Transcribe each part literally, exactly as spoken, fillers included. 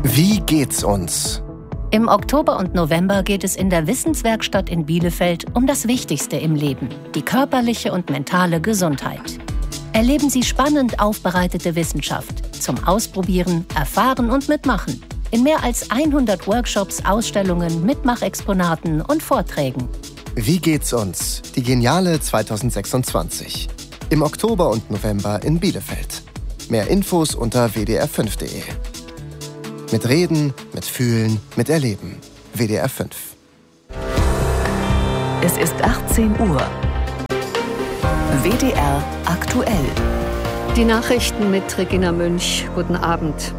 Wie geht's uns? Im Oktober und November geht es in der Wissenswerkstatt in Bielefeld um das Wichtigste im Leben, die körperliche und mentale Gesundheit. Erleben Sie spannend aufbereitete Wissenschaft zum Ausprobieren, Erfahren und Mitmachen in mehr als hundert Workshops, Ausstellungen, Mitmachexponaten und Vorträgen. Wie geht's uns? Die Geniale zweitausendsechsundzwanzig. Im Oktober und November in Bielefeld. Mehr Infos unter w d r fünf punkt d e. Mit Reden, mit Fühlen, mit Erleben. W D R fünf. Es ist achtzehn Uhr. W D R aktuell. Die Nachrichten mit Regina Münch. Guten Abend.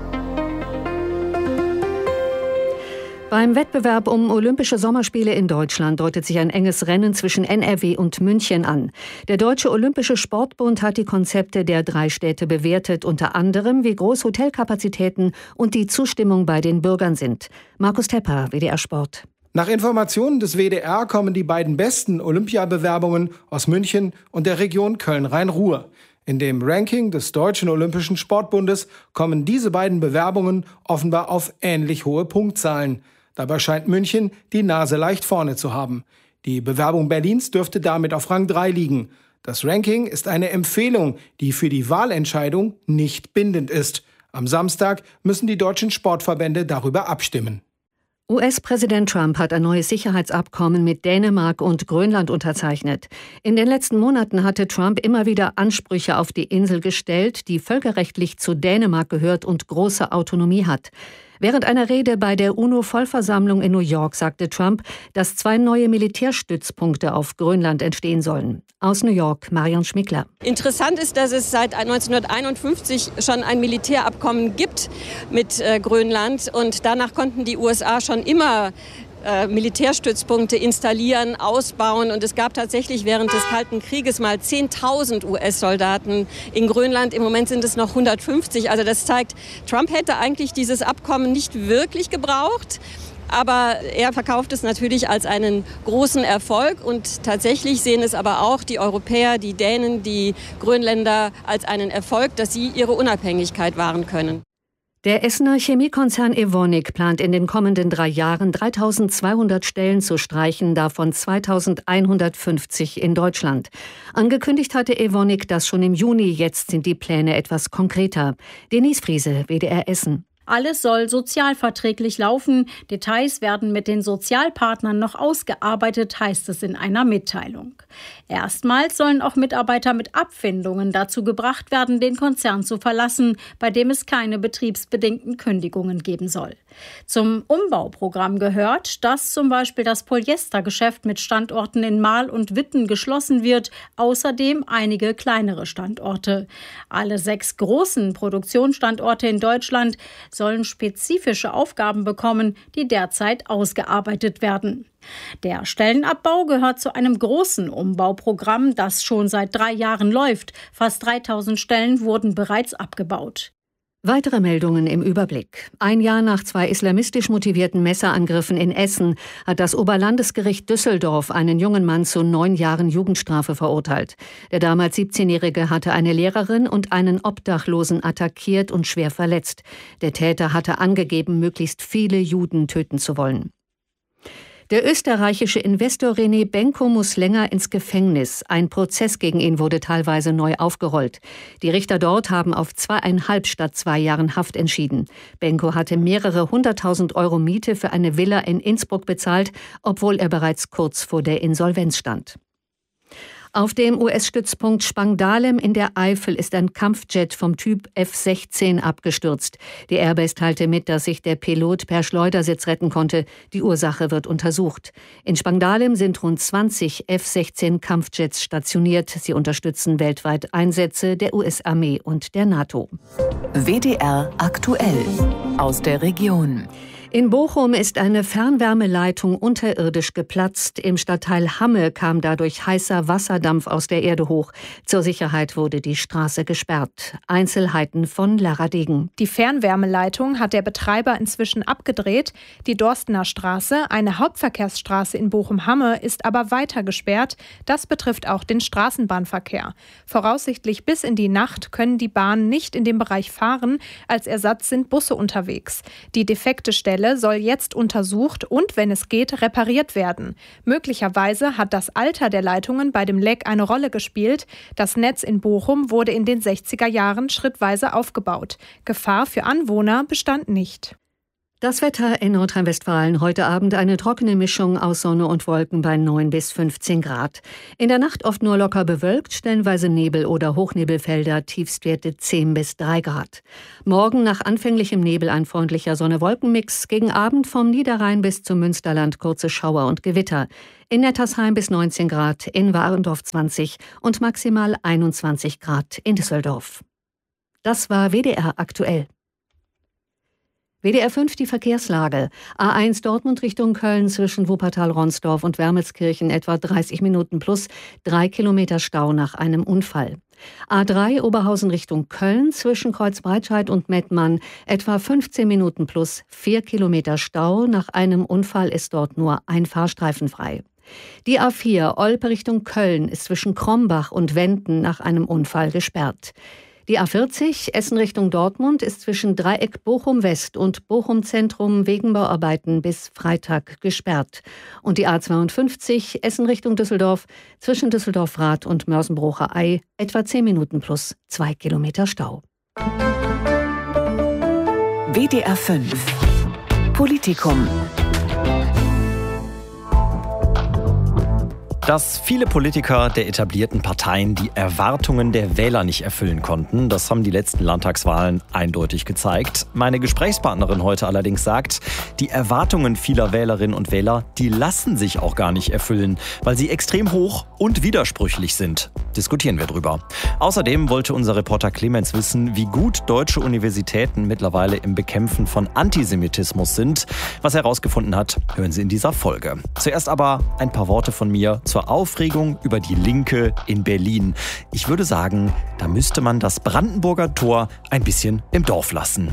Beim Wettbewerb um Olympische Sommerspiele in Deutschland deutet sich ein enges Rennen zwischen N R W und München an. Der Deutsche Olympische Sportbund hat die Konzepte der drei Städte bewertet, unter anderem wie groß Hotelkapazitäten und die Zustimmung bei den Bürgern sind. Markus Tepper, W D R Sport. Nach Informationen des W D R kommen die beiden besten Olympiabewerbungen aus München und der Region Köln-Rhein-Ruhr. In dem Ranking des Deutschen Olympischen Sportbundes kommen diese beiden Bewerbungen offenbar auf ähnlich hohe Punktzahlen. Dabei scheint München die Nase leicht vorne zu haben. Die Bewerbung Berlins dürfte damit auf Rang drei liegen. Das Ranking ist eine Empfehlung, die für die Wahlentscheidung nicht bindend ist. Am Samstag müssen die deutschen Sportverbände darüber abstimmen. U S-Präsident Trump hat ein neues Sicherheitsabkommen mit Dänemark und Grönland unterzeichnet. In den letzten Monaten hatte Trump immer wieder Ansprüche auf die Insel gestellt, die völkerrechtlich zu Dänemark gehört und große Autonomie hat. Während einer Rede bei der UNO-Vollversammlung in New York sagte Trump, dass zwei neue Militärstützpunkte auf Grönland entstehen sollen. Aus New York, Marion Schmickler. Interessant ist, dass es seit neunzehnhunderteinundfünfzig schon ein Militärabkommen gibt mit äh, Grönland. Und danach konnten die U S A schon immer äh, Militärstützpunkte installieren, ausbauen. Und es gab tatsächlich während des Kalten Krieges mal zehntausend U S-Soldaten in Grönland. Im Moment sind es noch hundertfünfzig. Also das zeigt, Trump hätte eigentlich dieses Abkommen nicht wirklich gebraucht. Aber er verkauft es natürlich als einen großen Erfolg. Und tatsächlich sehen es aber auch die Europäer, die Dänen, die Grönländer als einen Erfolg, dass sie ihre Unabhängigkeit wahren können. Der Essener Chemiekonzern Evonik plant in den kommenden drei Jahren dreitausendzweihundert Stellen zu streichen, davon zweitausendeinhundertfünfzig in Deutschland. Angekündigt hatte Evonik das schon im Juni, jetzt sind die Pläne etwas konkreter. Denise Friese, W D R Essen. Alles soll sozialverträglich laufen. Details werden mit den Sozialpartnern noch ausgearbeitet, heißt es in einer Mitteilung. Erstmals sollen auch Mitarbeiter mit Abfindungen dazu gebracht werden, den Konzern zu verlassen, bei dem es keine betriebsbedingten Kündigungen geben soll. Zum Umbauprogramm gehört, dass zum Beispiel das Polyestergeschäft mit Standorten in Marl und Witten geschlossen wird, außerdem einige kleinere Standorte. Alle sechs großen Produktionsstandorte in Deutschland sollen spezifische Aufgaben bekommen, die derzeit ausgearbeitet werden. Der Stellenabbau gehört zu einem großen Umbauprogramm, das schon seit drei Jahren läuft. Fast dreitausend Stellen wurden bereits abgebaut. Weitere Meldungen im Überblick. Ein Jahr nach zwei islamistisch motivierten Messerangriffen in Essen hat das Oberlandesgericht Düsseldorf einen jungen Mann zu neun Jahren Jugendstrafe verurteilt. Der damals siebzehnjährige hatte eine Lehrerin und einen Obdachlosen attackiert und schwer verletzt. Der Täter hatte angegeben, möglichst viele Juden töten zu wollen. Der österreichische Investor René Benko muss länger ins Gefängnis. Ein Prozess gegen ihn wurde teilweise neu aufgerollt. Die Richter dort haben auf zweieinhalb statt zwei Jahren Haft entschieden. Benko hatte mehrere hunderttausend Euro Miete für eine Villa in Innsbruck bezahlt, obwohl er bereits kurz vor der Insolvenz stand. Auf dem U S-Stützpunkt Spangdahlem in der Eifel ist ein Kampfjet vom Typ F sechzehn abgestürzt. Die Airbase teilte mit, dass sich der Pilot per Schleudersitz retten konnte. Die Ursache wird untersucht. In Spangdahlem sind rund zwanzig F sechzehn Kampfjets stationiert. Sie unterstützen weltweit Einsätze der U S-Armee und der NATO. W D R aktuell aus der Region. In Bochum ist eine Fernwärmeleitung unterirdisch geplatzt. Im Stadtteil Hamme kam dadurch heißer Wasserdampf aus der Erde hoch. Zur Sicherheit wurde die Straße gesperrt. Einzelheiten von Lara Degen. Die Fernwärmeleitung hat der Betreiber inzwischen abgedreht. Die Dorstener Straße, eine Hauptverkehrsstraße in Bochum-Hamme, ist aber weiter gesperrt. Das betrifft auch den Straßenbahnverkehr. Voraussichtlich bis in die Nacht können die Bahnen nicht in dem Bereich fahren. Als Ersatz sind Busse unterwegs. Die defekte Stelle soll jetzt untersucht und, wenn es geht, repariert werden. Möglicherweise hat das Alter der Leitungen bei dem Leck eine Rolle gespielt. Das Netz in Bochum wurde in den sechziger Jahren schrittweise aufgebaut. Gefahr für Anwohner bestand nicht. Das Wetter in Nordrhein-Westfalen. Heute Abend eine trockene Mischung aus Sonne und Wolken bei neun bis fünfzehn Grad. In der Nacht oft nur locker bewölkt, stellenweise Nebel oder Hochnebelfelder, Tiefstwerte zehn bis drei Grad. Morgen nach anfänglichem Nebel ein freundlicher Sonne-Wolken-Mix. Gegen Abend vom Niederrhein bis zum Münsterland kurze Schauer und Gewitter. In Nettersheim bis neunzehn Grad, in Warendorf zwanzig und maximal einundzwanzig Grad in Düsseldorf. Das war W D R aktuell. W D R fünf die Verkehrslage. A eins Dortmund Richtung Köln zwischen Wuppertal-Ronsdorf und Wermelskirchen etwa dreißig Minuten plus drei Kilometer Stau nach einem Unfall. A drei Oberhausen Richtung Köln zwischen Kreuzbreitscheid und Mettmann etwa fünfzehn Minuten plus vier Kilometer Stau. Nach einem Unfall ist dort nur ein Fahrstreifen frei. Die A vier Olpe Richtung Köln ist zwischen Krombach und Wenden nach einem Unfall gesperrt. Die A vierzig Essen Richtung Dortmund ist zwischen Dreieck Bochum West und Bochum Zentrum wegen Bauarbeiten bis Freitag gesperrt. Und die A zweiundfünfzig Essen Richtung Düsseldorf zwischen Düsseldorf-Rath und Mörsenbrucher Ei etwa zehn Minuten plus zwei Kilometer Stau. W D R fünf Politikum. Dass viele Politiker der etablierten Parteien die Erwartungen der Wähler nicht erfüllen konnten, das haben die letzten Landtagswahlen eindeutig gezeigt. Meine Gesprächspartnerin heute allerdings sagt, die Erwartungen vieler Wählerinnen und Wähler, die lassen sich auch gar nicht erfüllen, weil sie extrem hoch und widersprüchlich sind. Diskutieren wir drüber. Außerdem wollte unser Reporter Clemens wissen, wie gut deutsche Universitäten mittlerweile im Bekämpfen von Antisemitismus sind. Was er herausgefunden hat, hören Sie in dieser Folge. Zuerst aber ein paar Worte von mir zur Aufregung über die Linke in Berlin. Ich würde sagen, da müsste man das Brandenburger Tor ein bisschen im Dorf lassen.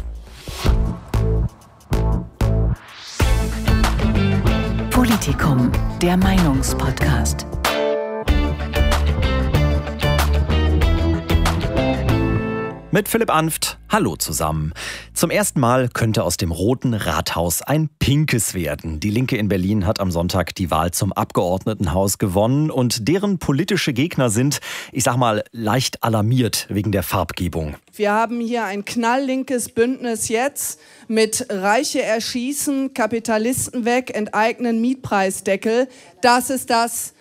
Politikum, der Meinungspodcast. Mit Philipp Anft. Hallo zusammen. Zum ersten Mal könnte aus dem Roten Rathaus ein pinkes werden. Die Linke in Berlin hat am Sonntag die Wahl zum Abgeordnetenhaus gewonnen und deren politische Gegner sind, ich sag mal, leicht alarmiert wegen der Farbgebung. Wir haben hier ein knalllinkes Bündnis jetzt mit Reiche erschießen, Kapitalisten weg, enteignen, Mietpreisdeckel. Das ist das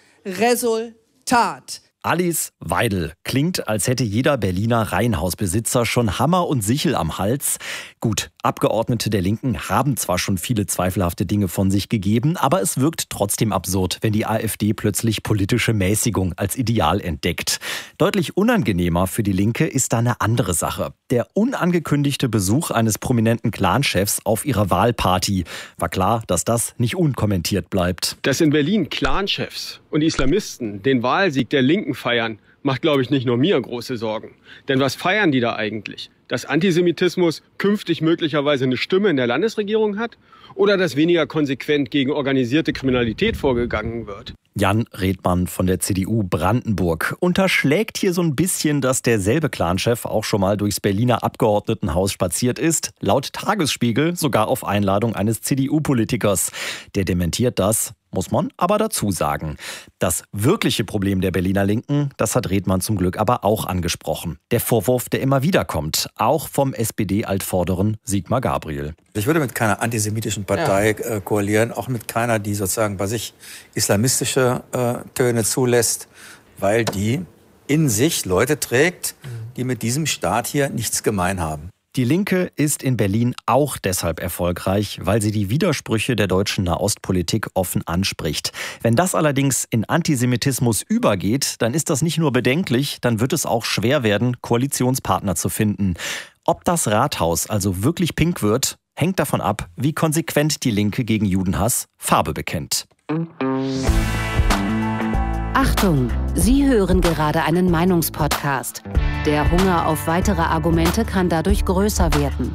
Resultat. Alice Weidel klingt, als hätte jeder Berliner Reihenhausbesitzer schon Hammer und Sichel am Hals. Gut, Abgeordnete der Linken haben zwar schon viele zweifelhafte Dinge von sich gegeben, aber es wirkt trotzdem absurd, wenn die AfD plötzlich politische Mäßigung als Ideal entdeckt. Deutlich unangenehmer für die Linke ist da eine andere Sache. Der unangekündigte Besuch eines prominenten Clanchefs auf ihrer Wahlparty. War klar, dass das nicht unkommentiert bleibt. Dass in Berlin Clanchefs und Islamisten den Wahlsieg der Linken feiern, macht, glaube ich, nicht nur mir große Sorgen. Denn was feiern die da eigentlich? Dass Antisemitismus künftig möglicherweise eine Stimme in der Landesregierung hat? Oder dass weniger konsequent gegen organisierte Kriminalität vorgegangen wird? Jan Redmann von der C D U Brandenburg unterschlägt hier so ein bisschen, dass derselbe Clanchef auch schon mal durchs Berliner Abgeordnetenhaus spaziert ist. Laut Tagesspiegel sogar auf Einladung eines C D U-Politikers. Der dementiert das. Muss man aber dazu sagen. Das wirkliche Problem der Berliner Linken, das hat Redmann zum Glück aber auch angesprochen. Der Vorwurf, der immer wieder kommt, auch vom S P D-Altvorderen Sigmar Gabriel. Ich würde mit keiner antisemitischen Partei ja. äh, koalieren, auch mit keiner, die sozusagen bei sich islamistische äh, Töne zulässt, weil die in sich Leute trägt, die mit diesem Staat hier nichts gemein haben. Die Linke ist in Berlin auch deshalb erfolgreich, weil sie die Widersprüche der deutschen Nahostpolitik offen anspricht. Wenn das allerdings in Antisemitismus übergeht, dann ist das nicht nur bedenklich, dann wird es auch schwer werden, Koalitionspartner zu finden. Ob das Rathaus also wirklich pink wird, hängt davon ab, wie konsequent die Linke gegen Judenhass Farbe bekennt. Achtung, Sie hören gerade einen Meinungspodcast. Der Hunger auf weitere Argumente kann dadurch größer werden.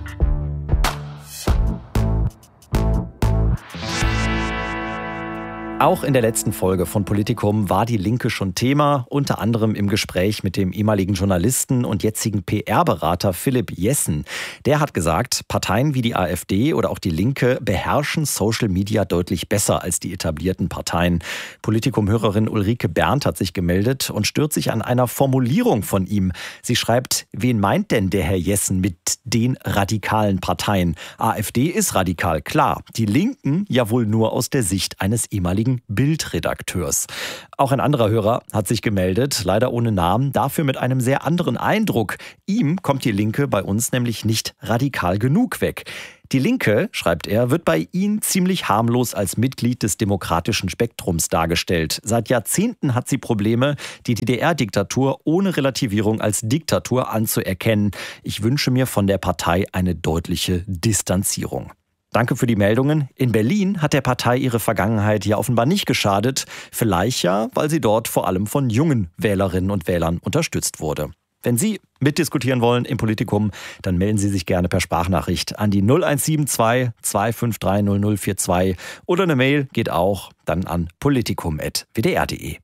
Auch in der letzten Folge von Politikum war die Linke schon Thema, unter anderem im Gespräch mit dem ehemaligen Journalisten und jetzigen P R-Berater Philipp Jessen. Der hat gesagt, Parteien wie die AfD oder auch die Linke beherrschen Social Media deutlich besser als die etablierten Parteien. Politikum-Hörerin Ulrike Berndt hat sich gemeldet und stört sich an einer Formulierung von ihm. Sie schreibt, wen meint denn der Herr Jessen mit den radikalen Parteien? AfD ist radikal, klar. Die Linken ja wohl nur aus der Sicht eines ehemaligen Bildredakteurs. Auch ein anderer Hörer hat sich gemeldet, leider ohne Namen, dafür mit einem sehr anderen Eindruck. Ihm kommt die Linke bei uns nämlich nicht radikal genug weg. Die Linke, schreibt er, wird bei Ihnen ziemlich harmlos als Mitglied des demokratischen Spektrums dargestellt. Seit Jahrzehnten hat sie Probleme, die D D R-Diktatur ohne Relativierung als Diktatur anzuerkennen. Ich wünsche mir von der Partei eine deutliche Distanzierung. Danke für die Meldungen. In Berlin hat der Partei ihre Vergangenheit ja offenbar nicht geschadet. Vielleicht ja, weil sie dort vor allem von jungen Wählerinnen und Wählern unterstützt wurde. Wenn Sie mitdiskutieren wollen im Politikum, dann melden Sie sich gerne per Sprachnachricht an die null eins sieben zwei, zwei fünf drei null null vier zwei oder eine Mail geht auch dann an politikum punkt w d r punkt d e.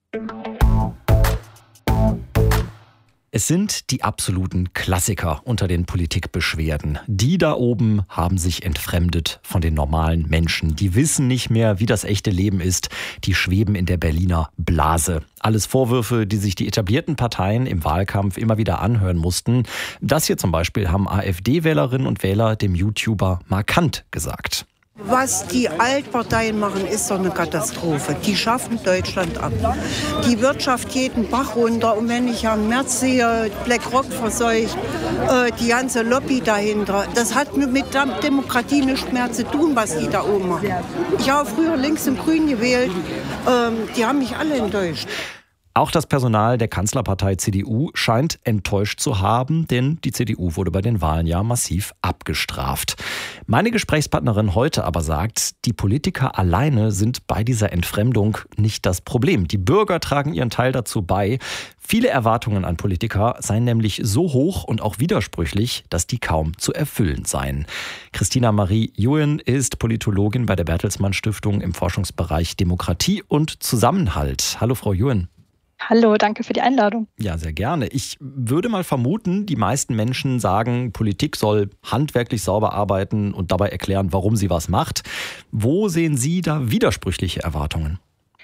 Es sind die absoluten Klassiker unter den Politikbeschwerden. Die da oben haben sich entfremdet von den normalen Menschen. Die wissen nicht mehr, wie das echte Leben ist. Die schweben in der Berliner Blase. Alles Vorwürfe, die sich die etablierten Parteien im Wahlkampf immer wieder anhören mussten. Das hier zum Beispiel haben AfD-Wählerinnen und Wähler dem YouTuber markant gesagt. Was die Altparteien machen, ist doch eine Katastrophe. Die schaffen Deutschland ab. Die Wirtschaft geht einen Bach runter. Und wenn ich Herrn Merz sehe, BlackRock verseucht, äh, die ganze Lobby dahinter, das hat mit der Demokratie nichts mehr zu tun, was die da oben machen. Ich habe früher links und grün gewählt. Ähm, die haben mich alle enttäuscht. Auch das Personal der Kanzlerpartei C D U scheint enttäuscht zu haben, denn die C D U wurde bei den Wahlen ja massiv abgestraft. Meine Gesprächspartnerin heute aber sagt, die Politiker alleine sind bei dieser Entfremdung nicht das Problem. Die Bürger tragen ihren Teil dazu bei. Viele Erwartungen an Politiker seien nämlich so hoch und auch widersprüchlich, dass die kaum zu erfüllen seien. Christina Marie Juhen ist Politologin bei der Bertelsmann Stiftung im Forschungsbereich Demokratie und Zusammenhalt. Hallo Frau Juhen. Hallo, danke für die Einladung. Ja, sehr gerne. Ich würde mal vermuten, die meisten Menschen sagen, Politik soll handwerklich sauber arbeiten und dabei erklären, warum sie was macht. Wo sehen Sie da widersprüchliche Erwartungen?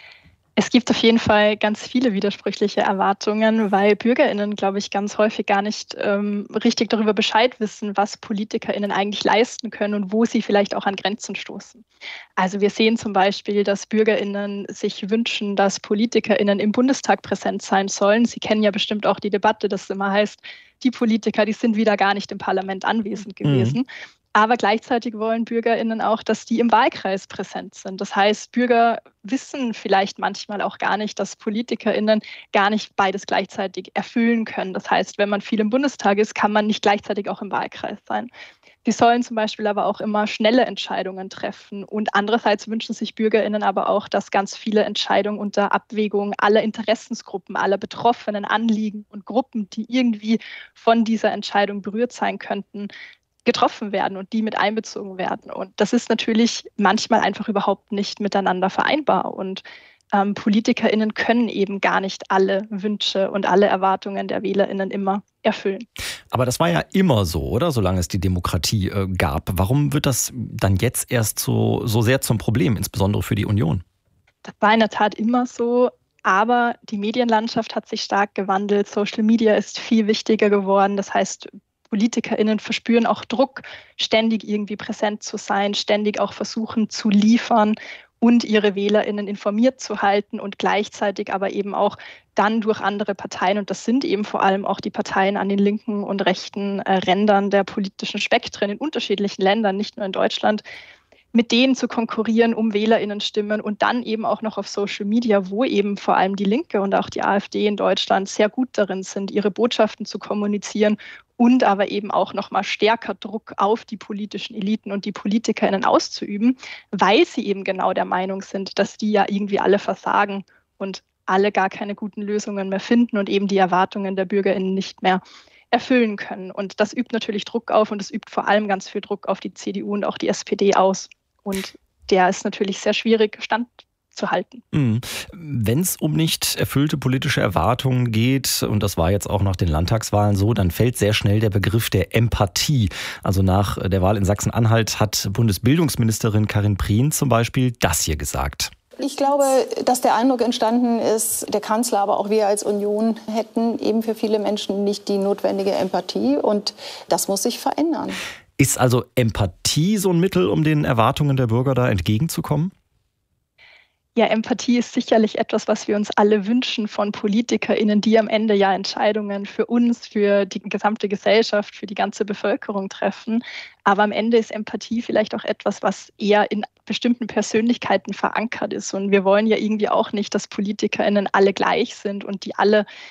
Es gibt auf jeden Fall ganz viele widersprüchliche Erwartungen, weil BürgerInnen, glaube ich, ganz häufig gar nicht ähm, richtig darüber Bescheid wissen, was PolitikerInnen eigentlich leisten können und wo sie vielleicht auch an Grenzen stoßen. Also wir sehen zum Beispiel, dass BürgerInnen sich wünschen, dass PolitikerInnen im Bundestag präsent sein sollen. Sie kennen ja bestimmt auch die Debatte, dass es immer heißt, die Politiker, die sind wieder gar nicht im Parlament anwesend gewesen. Mhm. Aber gleichzeitig wollen BürgerInnen auch, dass die im Wahlkreis präsent sind. Das heißt, Bürger wissen vielleicht manchmal auch gar nicht, dass PolitikerInnen gar nicht beides gleichzeitig erfüllen können. Das heißt, wenn man viel im Bundestag ist, kann man nicht gleichzeitig auch im Wahlkreis sein. Die sollen zum Beispiel aber auch immer schnelle Entscheidungen treffen. Und andererseits wünschen sich BürgerInnen aber auch, dass ganz viele Entscheidungen unter Abwägung aller Interessensgruppen, aller betroffenen Anliegen und Gruppen, die irgendwie von dieser Entscheidung berührt sein könnten, getroffen werden und die mit einbezogen werden. Und das ist natürlich manchmal einfach überhaupt nicht miteinander vereinbar. Und ähm, PolitikerInnen können eben gar nicht alle Wünsche und alle Erwartungen der WählerInnen immer erfüllen. Aber das war ja immer so, oder? Solange es die Demokratie äh, gab. Warum wird das dann jetzt erst so, so sehr zum Problem, insbesondere für die Union? Das war in der Tat immer so. Aber die Medienlandschaft hat sich stark gewandelt. Social Media ist viel wichtiger geworden. Das heißt, PolitikerInnen verspüren auch Druck, ständig irgendwie präsent zu sein, ständig auch versuchen zu liefern und ihre WählerInnen informiert zu halten und gleichzeitig aber eben auch dann durch andere Parteien, und das sind eben vor allem auch die Parteien an den linken und rechten äh, Rändern der politischen Spektren in unterschiedlichen Ländern, nicht nur in Deutschland, mit denen zu konkurrieren um WählerInnen-Stimmen und dann eben auch noch auf Social Media, wo eben vor allem die Linke und auch die AfD in Deutschland sehr gut darin sind, ihre Botschaften zu kommunizieren und aber eben auch noch mal stärker Druck auf die politischen Eliten und die PolitikerInnen auszuüben, weil sie eben genau der Meinung sind, dass die ja irgendwie alle versagen und alle gar keine guten Lösungen mehr finden und eben die Erwartungen der BürgerInnen nicht mehr erfüllen können. Und das übt natürlich Druck auf und es übt vor allem ganz viel Druck auf die C D U und auch die S P D aus. Und der ist natürlich sehr schwierig standzuhalten. Mhm. Wenn es um nicht erfüllte politische Erwartungen geht, und das war jetzt auch nach den Landtagswahlen so, dann fällt sehr schnell der Begriff der Empathie. Also nach der Wahl in Sachsen-Anhalt hat Bundesbildungsministerin Karin Prien zum Beispiel das hier gesagt. Ich glaube, dass der Eindruck entstanden ist, der Kanzler, aber auch wir als Union hätten eben für viele Menschen nicht die notwendige Empathie und das muss sich verändern. Ist also Empathie so ein Mittel, um den Erwartungen der Bürger da entgegenzukommen? Ja, Empathie ist sicherlich etwas, was wir uns alle wünschen von PolitikerInnen, die am Ende ja Entscheidungen für uns, für die gesamte Gesellschaft, für die ganze Bevölkerung treffen. Aber am Ende ist Empathie vielleicht auch etwas, was eher in bestimmten Persönlichkeiten verankert ist. Und wir wollen ja irgendwie auch nicht, dass PolitikerInnen alle gleich sind und die alle